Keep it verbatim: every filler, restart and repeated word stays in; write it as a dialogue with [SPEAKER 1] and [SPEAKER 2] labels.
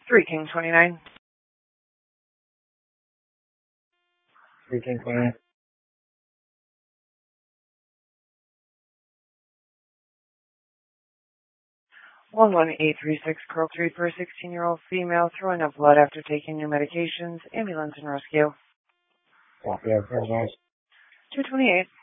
[SPEAKER 1] three King twenty-nine.
[SPEAKER 2] three King twenty-nine.
[SPEAKER 1] one one eight three six, Curl three for a sixteen-year-old female, throwing up blood after taking new medications, ambulance and rescue.
[SPEAKER 2] Copy, I have
[SPEAKER 1] two twenty-eight.